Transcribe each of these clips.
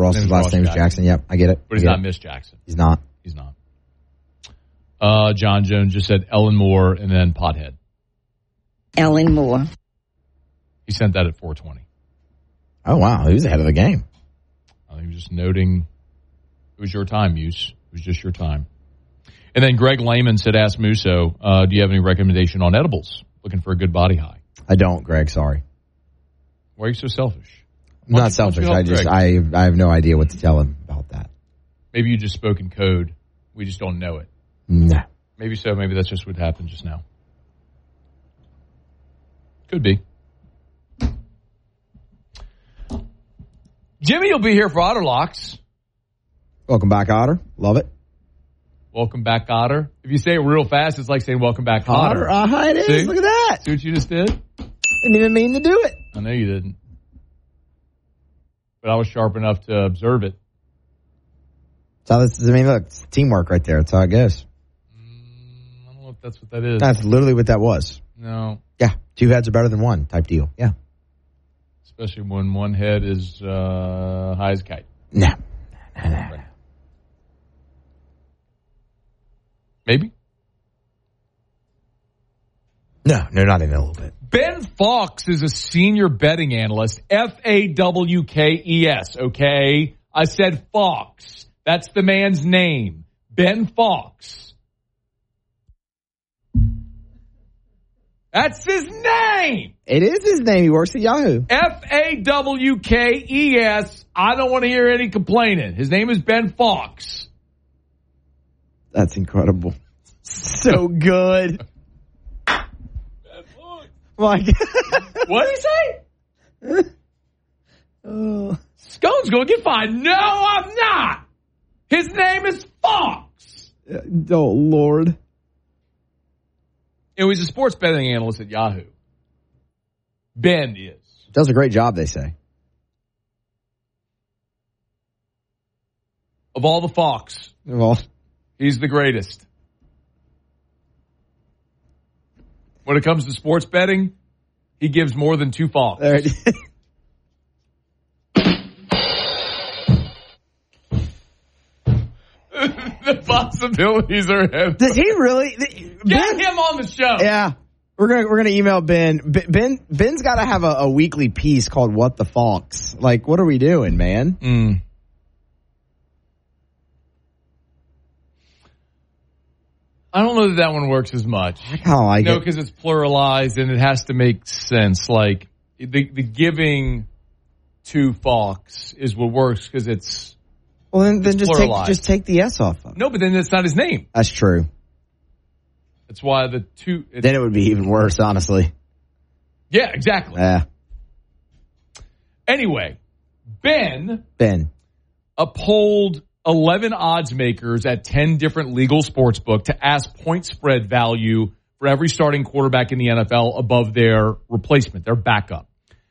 Ross's last name is Jackson. Yep, I get it. But he's not Miss Jackson. He's not. He's not. John Jones just said Ellen Moore and then Pothead. Ellen Moore. He sent that at 4:20. Oh, wow. He was ahead of the game. He was just noting it was your time, Muse. It was just your time. And then Greg Lehman said, ask Musso, do you have any recommendation on edibles? Looking for a good body high. I don't, Greg. Sorry. Why are you so selfish? I'm not selfish. I have no idea what to tell him about that. Maybe you just spoke in code. We just don't know it. No. Maybe so. Maybe that's just what happened just now. Could be. Jimmy will be here for Otter Locks. Welcome back, Otter. Love it. Welcome back, Otter. If you say it real fast, it's like saying welcome back, Otter. It is. See? Look at that. See what you just did? Didn't even mean to do it. I know you didn't. But I was sharp enough to observe it. So this is, look, it's teamwork right there. That's how it goes. I don't know if that's what that is. That's literally what that was. No. Yeah. 2 heads are better than 1 type deal. Yeah. Especially when one head is high as a kite. No. Maybe? No, not even a little bit. Ben Fawkes is a senior betting analyst. Fawkes, okay? I said Fawkes. That's the man's name. Ben Fawkes. That's his name. It is his name. He works at Yahoo. Fawkes. I don't want to hear any complaining. His name is Ben Fawkes. That's incredible. So good. What did he say? Scone's going to get fined. No, I'm not. His name is Fawkes. Oh, Lord. And he's a sports betting analyst at Yahoo. Ben is. Does a great job, they say. Of all the Fawkes, he's the greatest. When it comes to sports betting, he gives more than 2 Fawkes. The possibilities are endless. Does he really? Get him on the show. Yeah. We're gonna email Ben. Ben's got to have a weekly piece called "What the Fawkes." Like, what are we doing, man? I don't know that one works as much. No, because it's pluralized and it has to make sense. Like the giving to Fawkes is what works because it's. Well, then just take the S off of it. No, but then that's not his name. That's true. That's why the 2... Then it would be even worse, honestly. Yeah, exactly. Yeah. Anyway, Ben uphold 11 odds makers at 10 different legal sportsbook to ask point spread value for every starting quarterback in the NFL above their replacement, their backup.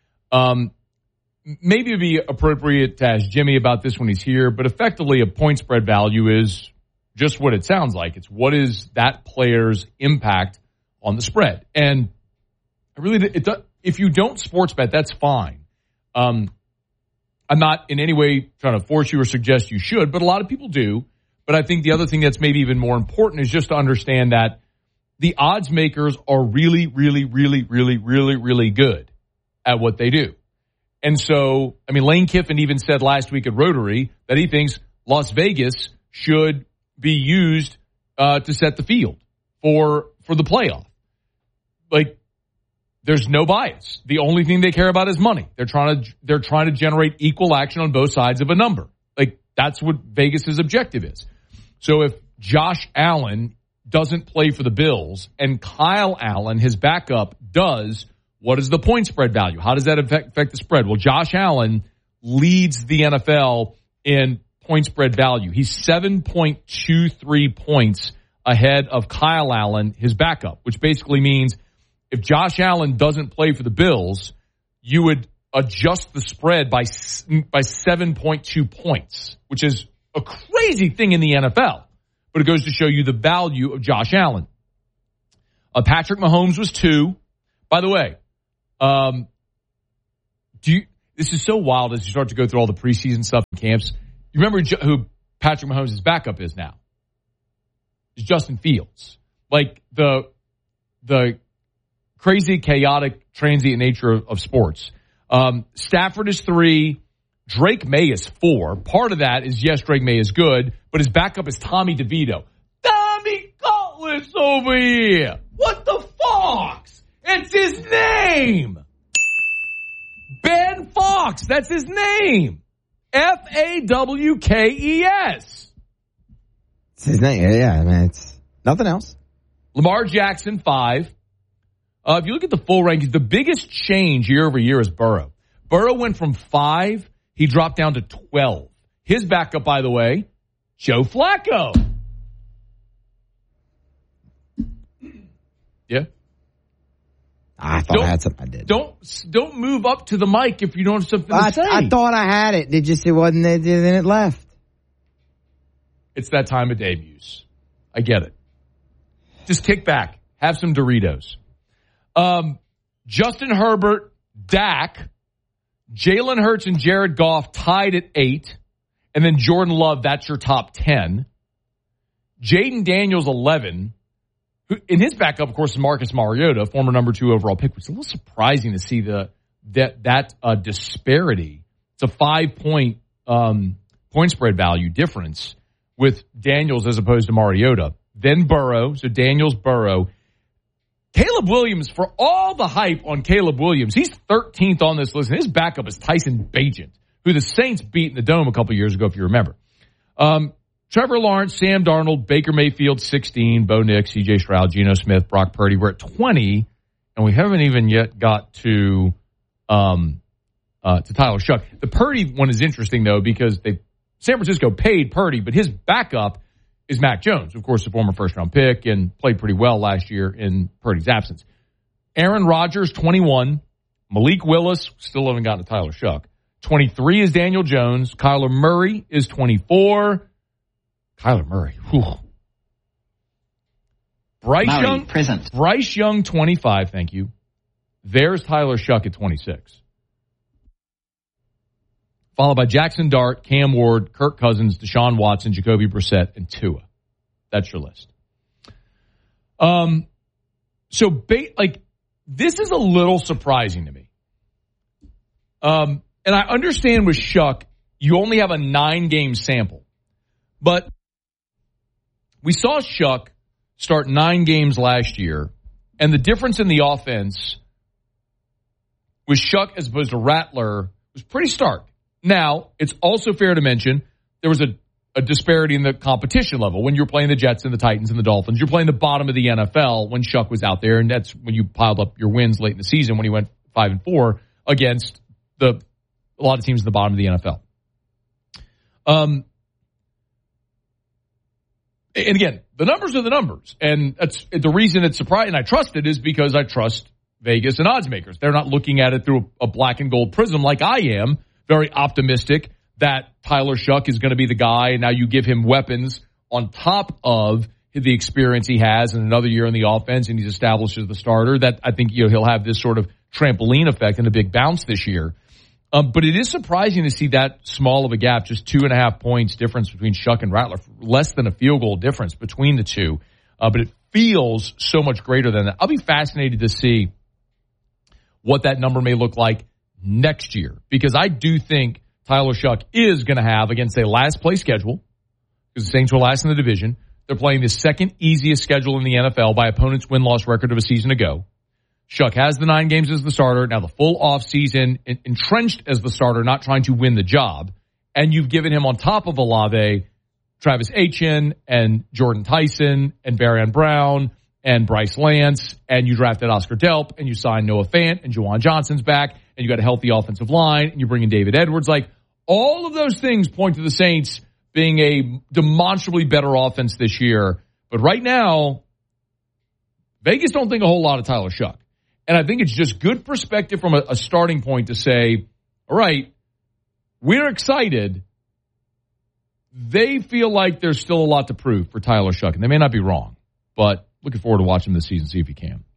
Maybe it'd be appropriate to ask Jimmy about this when he's here, but effectively a point spread value is just what it sounds like. It's what is that player's impact on the spread. And if you don't sports bet, that's fine. I'm not in any way trying to force you or suggest you should, but a lot of people do. But I think the other thing that's maybe even more important is just to understand that the odds makers are really, really, really, really, really, really good at what they do. And so, Lane Kiffin even said last week at Rotary that he thinks Las Vegas should be used to set the field for the playoff. Like, there's no bias. The only thing they care about is money. They're trying to generate equal action on both sides of a number. Like, that's what Vegas's objective is. So if Josh Allen doesn't play for the Bills and Kyle Allen, his backup, does, what is the point spread value? How does that affect the spread? Well, Josh Allen leads the NFL in point spread value. He's 7.23 points ahead of Kyle Allen, his backup, which basically means if Josh Allen doesn't play for the Bills, you would adjust the spread by 7.2 points, which is a crazy thing in the NFL. But it goes to show you the value of Josh Allen. Patrick Mahomes was 2. By the way, this is so wild as you start to go through all the preseason stuff in camps. You remember who Patrick Mahomes' backup is now? It's Justin Fields. Like the crazy, chaotic, transient nature of sports. Stafford is 3. Drake May is 4. Part of that is, yes, Drake May is good, but his backup is Tommy DeVito. Tommy Cutlets over here. What the Fox? It's his name. Ben Fox. That's his name. Fawkes. It's his name. Yeah, man. It's nothing else. Lamar Jackson, 5. If you look at the full rankings, the biggest change year over year is Burrow. Burrow went from 5. He dropped down to 12. His backup, by the way, Joe Flacco. Yeah. I thought I had something. I did. Don't move up to the mic if you don't have something to say. I thought I had it. It just, it wasn't there, then it left. It's that time of day, Muse. I get it. Just kick back. Have some Doritos. Justin Herbert, Dak, Jalen Hurts, and Jared Goff tied at 8. And then Jordan Love, that's your top 10. Jaden Daniels, 11. In his backup, of course, is Marcus Mariota, former number 2 overall pick. It's a little surprising to see that disparity. It's a 5-point point spread value difference with Daniels as opposed to Mariota. Then Burrow, so Daniels, Burrow. Caleb Williams, for all the hype on Caleb Williams, he's 13th on this list. And his backup is Tyson Bagent, who the Saints beat in the Dome a couple years ago, if you remember. Trevor Lawrence, Sam Darnold, Baker Mayfield, 16, Bo Nix, C.J. Stroud, Geno Smith, Brock Purdy. We're at 20, and we haven't even yet got to Tyler Shuck. The Purdy one is interesting, though, because San Francisco paid Purdy, but his backup is Mac Jones, of course, a former first-round pick and played pretty well last year in Purdy's absence. Aaron Rodgers, 21. Malik Willis, still haven't gotten to Tyler Shuck. 23 is Daniel Jones. Kyler Murray is 24. Kyler Murray. Whew. Bryce Young, 25, thank you. There's Tyler Shuck at 26. Followed by Jackson Dart, Cam Ward, Kirk Cousins, Deshaun Watson, Jacoby Brissett, and Tua. That's your list. This is a little surprising to me. And I understand with Shuck, you only have a 9-game sample. But we saw Shuck start 9 games last year, and the difference in the offense with Shuck as opposed to Rattler was pretty stark. Now, it's also fair to mention there was a disparity in the competition level. When you're playing the Jets and the Titans and the Dolphins, you're playing the bottom of the NFL when Shuck was out there, and that's when you piled up your wins late in the season when he went 5-4 against a lot of teams in the bottom of the NFL. And again, the numbers are the numbers. And that's the reason it's surprising. I trust it is because I trust Vegas and odds makers. They're not looking at it through a black and gold prism like I am, very optimistic that Tyler Shuck is going to be the guy. And now you give him weapons on top of the experience he has in another year in the offense, and he's established as the starter. That I think he'll have this sort of trampoline effect and a big bounce this year. But it is surprising to see that small of a gap, just 2.5 points difference between Shuck and Rattler, less than a field goal difference between the two. But it feels so much greater than that. I'll be fascinated to see what that number may look like next year, because I do think Tyler Shuck is going to have, against a last place schedule, because the Saints were last in the division. They're playing the second easiest schedule in the NFL by opponent's win-loss record of a season ago. Shuck has the 9 games as the starter, now the full offseason, entrenched as the starter, not trying to win the job. And you've given him on top of Olave, Travis Etienne and Jordan Tyson and Varian Brown and Bryce Lance, and you drafted Oscar Delp, and you signed Noah Fant, and Juwan Johnson's back, and you got a healthy offensive line, and you bring in David Edwards. Like, all of those things point to the Saints being a demonstrably better offense this year. But right now, Vegas don't think a whole lot of Tyler Shuck. And I think it's just good perspective from a starting point to say, all right, we're excited. They feel like there's still a lot to prove for Tyler Shuck, and they may not be wrong, but looking forward to watching him this season, see if he can.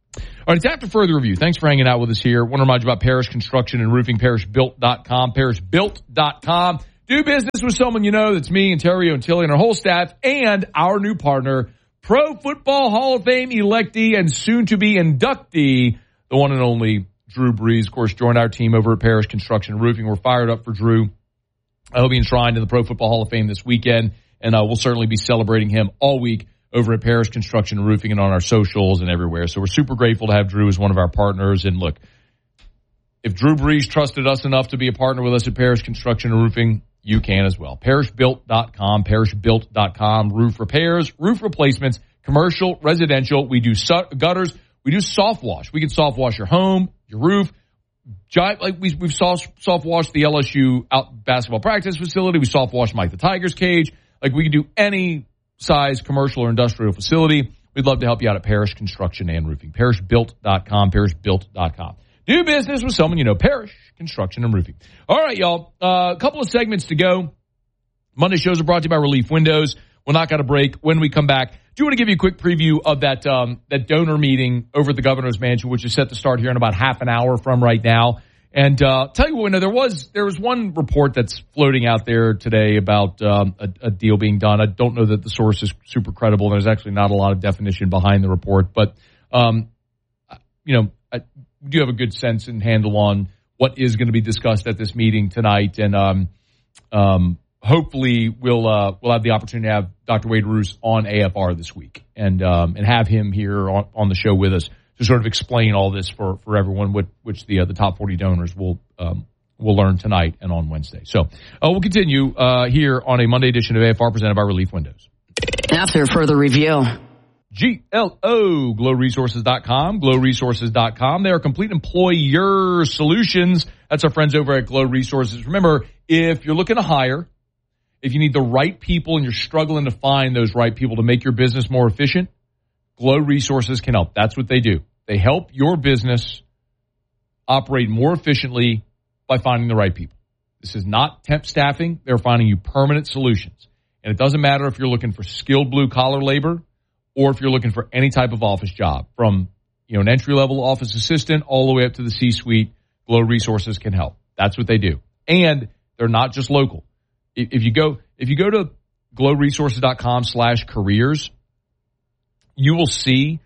All right, it's after further review. Thanks for hanging out with us here. I want to remind you about Parrish Construction and Roofing, parrishbuilt.com, parrishbuilt.com. Do business with someone you know. That's me and Terrio and Tilly and our whole staff, and our new partner, Pro Football Hall of Fame electee and soon-to-be inductee, the one and only Drew Brees. Of course, joined our team over at Parrish Construction and Roofing. We're fired up for Drew. He'll be enshrined in the Pro Football Hall of Fame this weekend, and we'll certainly be celebrating him all week over at Parrish Construction and Roofing and on our socials and everywhere. So we're super grateful to have Drew as one of our partners. And look, if Drew Brees trusted us enough to be a partner with us at Parrish Construction and Roofing, you can as well. Parrishbuilt.com, parrishbuilt.com, roof repairs, roof replacements, commercial, residential. We do gutters. We do soft wash. We can soft wash your home, your roof. Like we've soft washed the LSU out basketball practice facility. We soft washed Mike the Tiger's cage. Like we can do any size commercial or industrial facility. We'd love to help you out at Parrish Construction and Roofing. Parrishbuilt.com, parrishbuilt.com. Do business with someone you know. Parrish Construction and Roofing. All right, y'all. A couple of segments to go. Monday shows are brought to you by Relief Windows. We'll knock out a break. When we come back, do want to give you a quick preview of that donor meeting over at the Governor's Mansion, which is set to start here in about half an hour from right now. And tell you what, there was one report that's floating out there today about a deal being done. I don't know that the source is super credible. There's actually not a lot of definition behind the report, but I do have a good sense and handle on what is going to be discussed at this meeting tonight. And hopefully we'll have the opportunity to have Dr. Wade Roos on AFR this week and have him here on the show with us to sort of explain all this for everyone, which the top 40 donors will learn tonight and on Wednesday. So we'll continue here on a Monday edition of AFR presented by Relief Windows. After further review. GLO, glowresources.com, glowresources.com. They are complete employer solutions. That's our friends over at Glow Resources. Remember, if you're looking to hire, if you need the right people and you're struggling to find those right people to make your business more efficient, Glow Resources can help. That's what they do. They help your business operate more efficiently by finding the right people. This is not temp staffing. They're finding you permanent solutions. And it doesn't matter if you're looking for skilled blue-collar labor or if you're looking for any type of office job, from an entry-level office assistant all the way up to the C-suite. Glow Resources can help. That's what they do. And they're not just local. If you go to glowresources.com/careers, you will see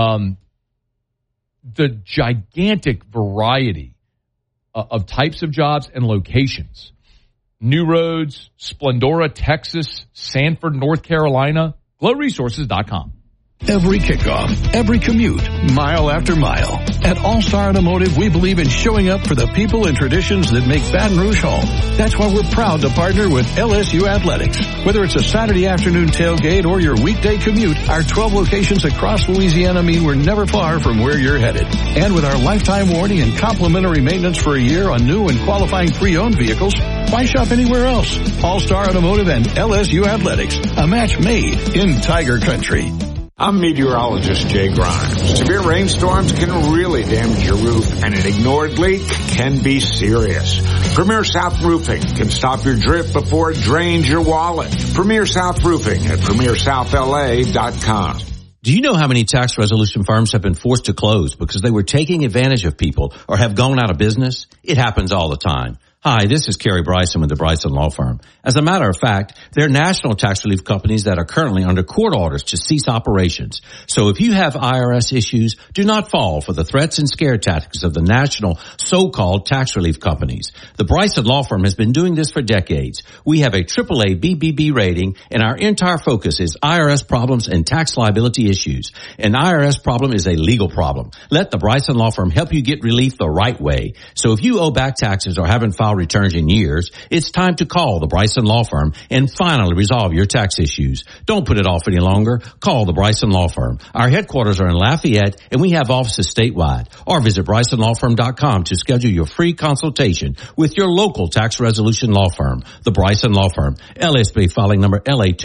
the gigantic variety of types of jobs and locations. New Roads, Splendora, Texas, Sanford, North Carolina, glowresources.com. Every kickoff, every commute, mile after mile. At All-Star Automotive, we believe in showing up for the people and traditions that make Baton Rouge home. That's why we're proud to partner with LSU Athletics. Whether it's a Saturday afternoon tailgate or your weekday commute, our 12 locations across Louisiana mean we're never far from where you're headed. And with our lifetime warranty and complimentary maintenance for a year on new and qualifying pre-owned vehicles, why shop anywhere else? All-Star Automotive and LSU Athletics, a match made in Tiger Country. I'm meteorologist Jay Grimes. Severe rainstorms can really damage your roof, and an ignored leak can be serious. Premier South Roofing can stop your drip before it drains your wallet. Premier South Roofing at premierSouthLA.com. Do you know how many tax resolution firms have been forced to close because they were taking advantage of people or have gone out of business? It happens all the time. Hi, this is Kerry Bryson with the Bryson Law Firm. As a matter of fact, they're national tax relief companies that are currently under court orders to cease operations. So if you have IRS issues, do not fall for the threats and scare tactics of the national so-called tax relief companies. The Bryson Law Firm has been doing this for decades. We have a AAA BBB rating, and our entire focus is IRS problems and tax liability issues. An IRS problem is a legal problem. Let the Bryson Law Firm help you get relief the right way. So if you owe back taxes or haven't filed returns in years, it's time to call the Bryson Law Firm and finally resolve your tax issues. Don't put it off any longer. Call the Bryson Law Firm. Our headquarters are in Lafayette, and we have offices statewide. Or visit BrysonLawFirm.com to schedule your free consultation with your local tax resolution law firm. The Bryson Law Firm. LSB filing number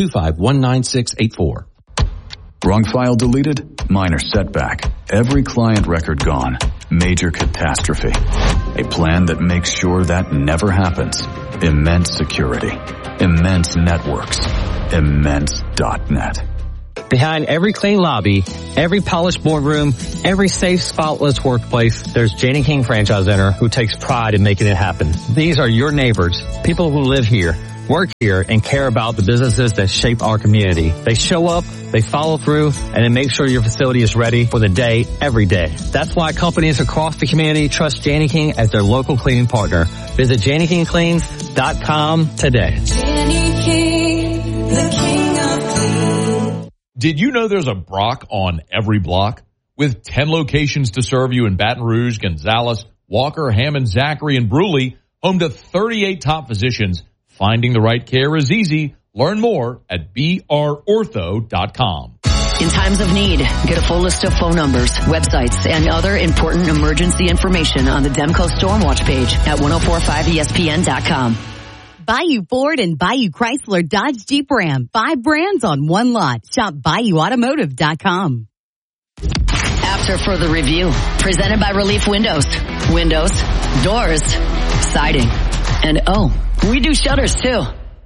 LA2519684. Wrong file deleted? Minor setback. Every client record gone. Major catastrophe. A plan that makes sure that never happens. Immense security. Immense networks. Immense.net. Behind every clean lobby, every polished boardroom, every safe, spotless workplace, there's Janney King Franchise Center who takes pride in making it happen. These are your neighbors, people who live here, work here, and care about the businesses that shape our community. They show up, they follow through, and they make sure your facility is ready for the day, every day. That's why companies across the community trust Janney King as their local cleaning partner. Visit JanneyKingCleans.com today. Janney King, the king of clean. Did you know there's a Brock on every block? With 10 locations to serve you in Baton Rouge, Gonzales, Walker, Hammond, Zachary, and Brewley, home to 38 top physicians, finding the right care is easy. Learn more at brortho.com. In times of need, get a full list of phone numbers, websites, and other important emergency information on the Demco Stormwatch page at 1045ESPN.com. Bayou Ford and Bayou Chrysler Dodge Jeep Ram. 5 brands on one lot. Shop BayouAutomotive.com. After further review, presented by Relief Windows. Windows, doors, siding, and we do shutters too.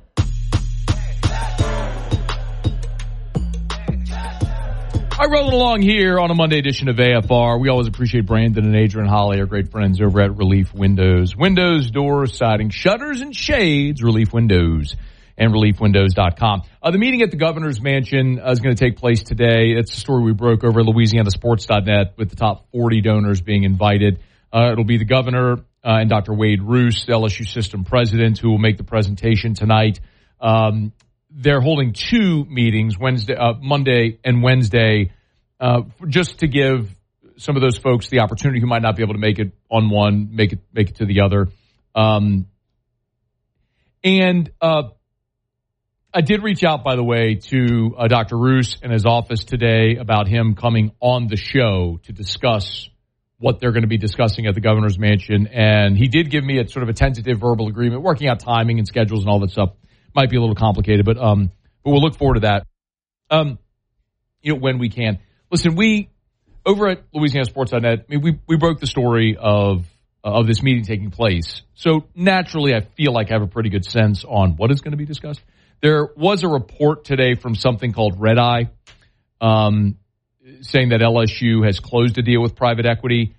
I rolling along here on a Monday edition of AFR. We always appreciate Brandon and Adrian Holly, our great friends over at Relief Windows. Windows, doors, siding, shutters, and shades. Relief Windows and ReliefWindows.com. The meeting at the governor's mansion is going to take place today. It's a story we broke over at LouisianaSports.net with the top 40 donors being invited. It'll be the governor and Dr. Wade Roos, the LSU system president, who will make the presentation tonight. They're holding 2 meetings, Monday and Wednesday, just to give some of those folks the opportunity who might not be able to make it on one, make it to the other. I did reach out, by the way, to Dr. Roos and his office today about him coming on the show to discuss what they're going to be discussing at the governor's mansion. And he did give me a sort of a tentative verbal agreement, working out timing and schedules and all that stuff. Might be a little complicated, but we'll look forward to that. When we can. Listen, we over at LouisianaSports.net, we broke the story of this meeting taking place. So naturally, I feel like I have a pretty good sense on what is going to be discussed. There was a report today from something called Red Eye, saying that LSU has closed a deal with private equity.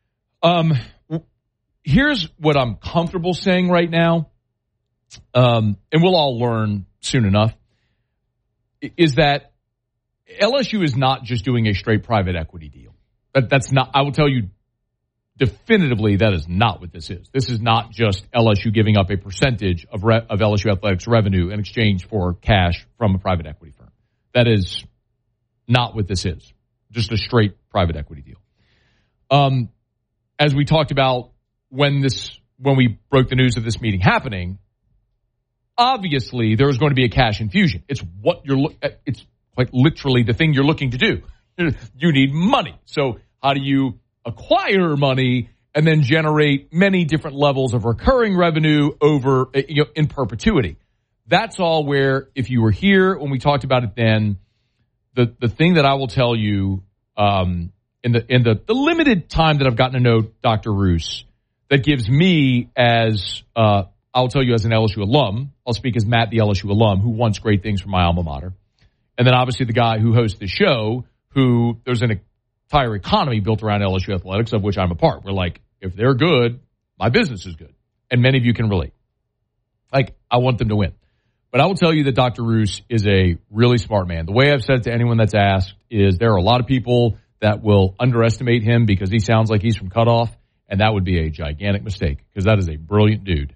Here's what I'm comfortable saying right now. And we'll all learn soon enough, is that LSU is not just doing a straight private equity deal. That's not, I will tell you definitively, that is not what this is. This is not just LSU giving up a percentage of LSU Athletics revenue in exchange for cash from a private equity firm. That is not what this is. Just a straight private equity deal. As we talked about when we broke the news of this meeting happening, obviously, there is going to be a cash infusion. It's it's quite literally the thing you're looking to do. You need money. So how do you acquire money and then generate many different levels of recurring revenue over, in perpetuity? That's all where, if you were here when we talked about it then, the thing that I will tell you in the limited time that I've gotten to know Dr. Roos, that gives me as I'll tell you as an LSU alum, I'll speak as Matt, the LSU alum, who wants great things from my alma mater. And then obviously the guy who hosts the show, who there's an entire economy built around LSU athletics, of which I'm a part. We're like, if they're good, my business is good. And many of you can relate. Like, I want them to win. But I will tell you that Dr. Roos is a really smart man. The way I've said it to anyone that's asked is there are a lot of people that will underestimate him because he sounds like he's from Cutoff. And that would be a gigantic mistake because that is a brilliant dude.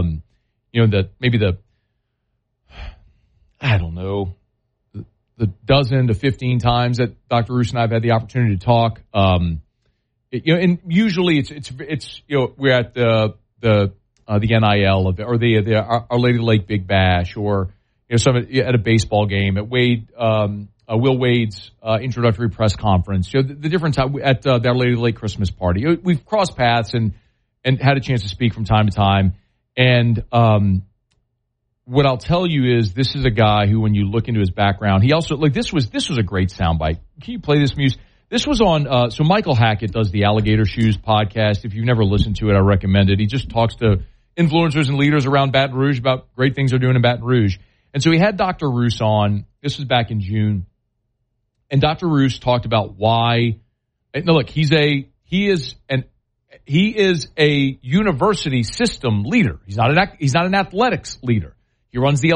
The dozen to 15 times that Dr. Roos and I have had the opportunity to talk. And usually it's we're at the NIL event or the Our Lady Lake Big Bash or at a baseball game at Will Wade's introductory press conference. The different time at the Our Lady Lake Christmas party. We've crossed paths and had a chance to speak from time to time. And what I'll tell you is this is a guy who, when you look into his background, he also this was a great soundbite. Can you play this music? This was on so Michael Hackett does the Alligator Shoes podcast. If you've never listened to it, I recommend it. He just talks to influencers and leaders around Baton Rouge about great things they're doing in Baton Rouge. And so he had Dr. Roos on. This was back in June. And Dr. Roos talked about why. No, look, he is a university system leader. He's not an athletics leader. He runs the